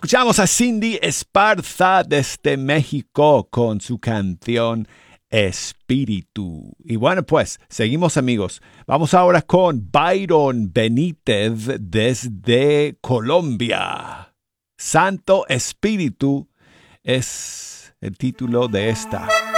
Escuchamos a Cindy Esparza desde México con su canción Espíritu. Y bueno, pues seguimos, amigos. Vamos ahora con Byron Benítez desde Colombia. Santo Espíritu es el título de esta